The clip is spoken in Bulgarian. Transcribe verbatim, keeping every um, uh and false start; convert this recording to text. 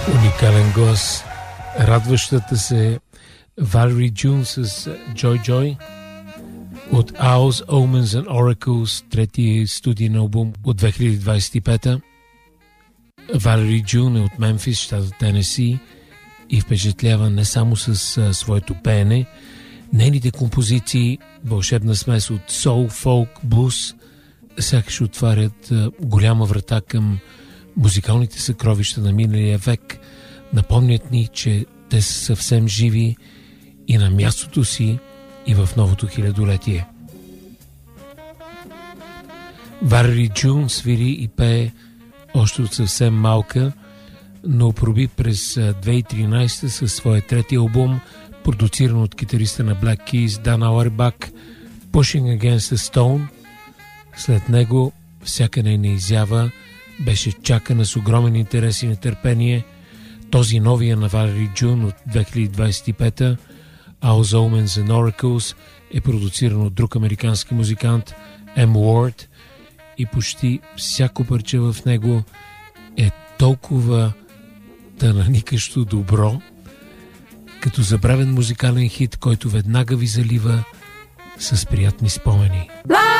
Уникален глас, радващата се Валери Джун с Joy Joy от Owls, Omens and Oracles, третия студиен албум от две хиляди двадесет и пета. Валери Джун е от Мемфис, щата Тенеси, и впечатлява не само с а, своето пеене. Нейните композиции, вълшебна смес от соул, фолк, блуз, сякаш отварят а, голяма врата към музикалните съкровища на миналия век. Напомнят ни, че те са съвсем живи и на мястото си и в новото хилядолетие. Валери Джун свири и пее още от съвсем малка, но проби през две хиляди и тринадесета със своя трети албум, продуциран от китариста на Black Keys Дан Ауербах, Pushing Against the Stone. След него всяка нейна изява беше чакана с огромен интерес и нетърпение. Този новия на Валери Джун от две хиляди двадесет и пета, Owls, Omens and Oracles, е продуциран от друг американски музикант, М. Уорд, и почти всяко парче в него е толкова тананикащо добро, като забравен музикален хит, който веднага ви залива с приятни спомени.